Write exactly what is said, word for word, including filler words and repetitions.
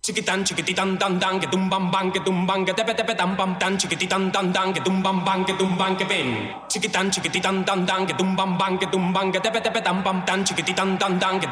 Chiquitan chiquititan tan tan que tumban ban que tumban que tepe tepe tam pam tan chiquititan tan tan que tumban ban que tumban que ven. Chiquitan chiquititan tan tan que tumban ban que tumban que tepe tepe tam pam tan chiquititan tan tan que